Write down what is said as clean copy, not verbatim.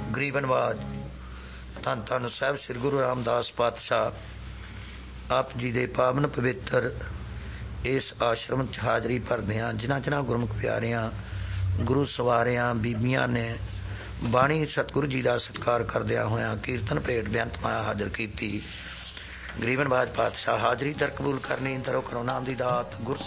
ਗਰੀਬਨਵਾਜ ਧੰਨ ਧੰਨ ਸਾਹਿਬ ਸ੍ਰੀ ਗੁਰੂ ਰਾਮਦਾਸ ਪਾਤਸ਼ਾਹ ਆਪ ਜੀ ਦੇ ਪਾਵਨ ਪਵਿੱਤਰ ਇਸ ਆਸ਼ਰਮ 'ਚ ਹਾਜ਼ਰੀ ਭਰਦੇ ਹਾਂ। ਜਿਨ੍ਹਾਂ ਗੁਰਮੁਖ ਪਿਆਰਿਆਂ ਗੁਰੂ ਸਵਾਰਿਆਂ ਬੀਬੀਆਂ ਨੇ ਬਾਣੀ ਸਤਿਗੁਰੂ ਜੀ ਦਾ ਸਤਿਕਾਰ ਕਰਦਿਆਂ ਹੋਇਆਂ ਕੀਰਤਨ ਭੇਟ ਬੇਅੰਤ ਮਾਇਆ ਹਾਜ਼ਰ ਕੀਤੀ। ਗਰੀਬਨਵਾਜ ਪਾਤਸ਼ਾਹ ਹਾਜ਼ਰੀ ਦਰ ਕਬੂਲ ਕਰਨੀ, ਦਰੋ ਕਰੋ ਨਾਮ ਦੀ ਦਾਤ। ਗੁਰ